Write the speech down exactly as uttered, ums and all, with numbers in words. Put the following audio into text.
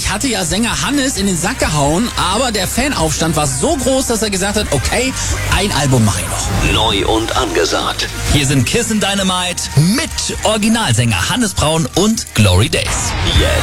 hatte ja Sänger Hannes in den Sack gehauen, aber der Fanaufstand war so groß, dass er gesagt hat, okay, ein Album mache ich noch. Neu und angesagt. Hier sind Kiss and Dynamite mit Originalsänger Hannes Braun und Glory Days. Jetzt.